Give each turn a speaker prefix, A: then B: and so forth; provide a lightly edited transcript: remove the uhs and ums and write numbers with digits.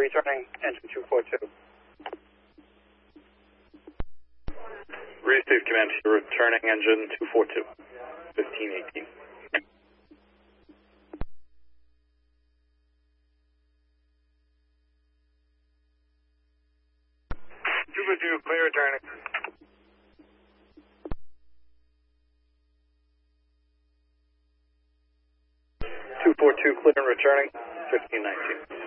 A: returning, engine 242.
B: Receive command, returning engine 242, 1518.
A: 242, clear returning.
B: 242, clear and returning, 1519.